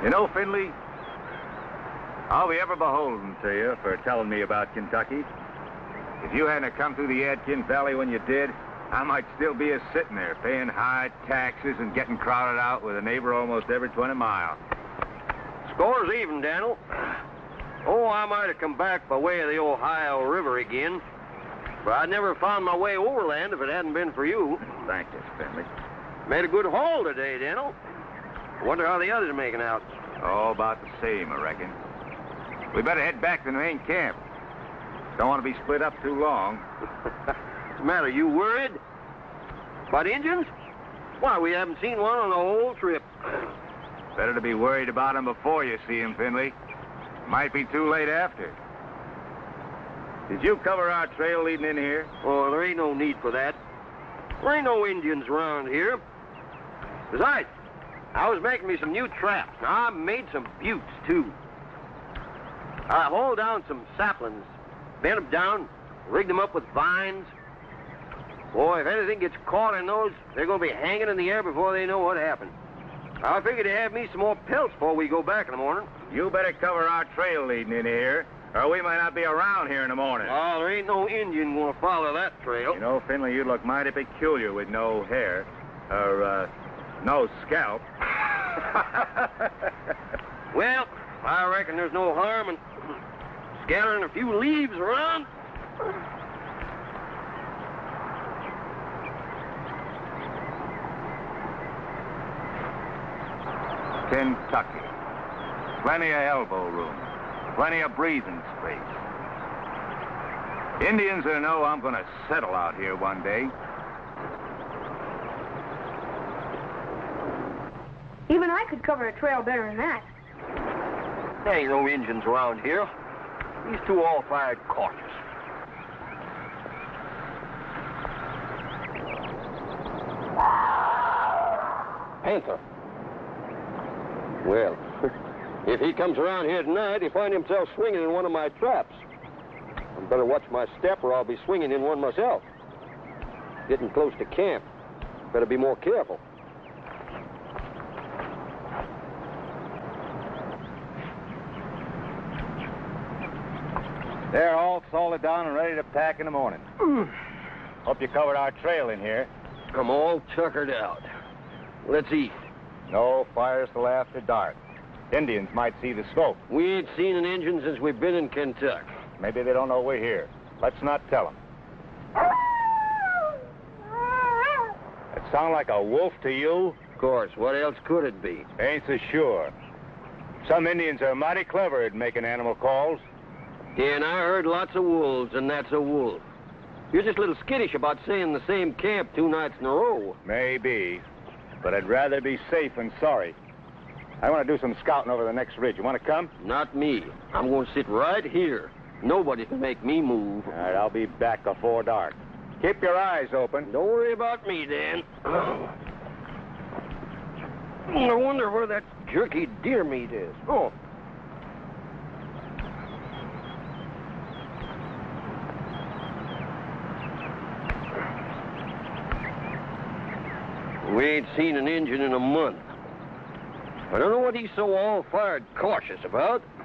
You know, Finley, I'll be ever beholden to you for telling me about Kentucky. If you hadn't come through the Adkins Valley when you did, I might still be sitting there paying high taxes and getting crowded out with a neighbor almost every 20 miles. Score's even, Daniel. Oh, I might have come back by way of the Ohio River again, but I'd never found my way overland if it hadn't been for you. Thank you, Finley. Made a good haul today, Daniel. Wonder how the others are making out. Oh, about the same, I reckon. We better head back to the main camp. Don't want to be split up too long. What's the matter, you worried? About Indians? Why, we haven't seen one on the whole trip. Better to be worried about them before you see them, Finley. Might be too late after. Did you cover our trail leading in here? Oh, there ain't no need for that. There ain't no Indians around here. Besides, I was making me some new traps. Now, I made some buttes, too. I hauled down some saplings, bent them down, rigged them up with vines. Boy, if anything gets caught in those, they're going to be hanging in the air before they know what happened. I figured to have me some more pelts before we go back in the morning. You better cover our trail leading in here, or we might not be around here in the morning. Oh, there ain't no Indian going to follow that trail. You know, Finley, you look mighty peculiar with no hair, or, no scalp. Well, I reckon there's no harm in scattering a few leaves around. Kentucky. Plenty of elbow room. Plenty of breathing space. Indians will know I'm going to settle out here one day. Even I could cover a trail better than that. There ain't no Indians around here. These two all fired cautious. Panther. Well, if he comes around here tonight, he'll find himself swinging in one of my traps. I better watch my step or I'll be swinging in one myself. Getting close to camp. Better be more careful. They're all salted down and ready to pack in the morning. Hope you covered our trail in here. I'm all tuckered out. Let's eat. No fires till after dark. Indians might see the smoke. We ain't seen an Indian since we've been in Kentucky. Maybe they don't know we're here. Let's not tell them. It sound like a wolf to you? Of course. What else could it be? Ain't so sure. Some Indians are mighty clever at making animal calls. Yeah, and I heard lots of wolves, and that's a wolf. You're just a little skittish about staying in the same camp 2 nights in a row. Maybe. But I'd rather be safe than sorry. I want to do some scouting over the next ridge. You want to come? Not me. I'm going to sit right here. Nobody can make me move. All right, I'll be back before dark. Keep your eyes open. Don't worry about me, Dan. I wonder where that jerky deer meat is. Oh. We ain't seen an Injun in a month. I don't know what he's so all-fired cautious about.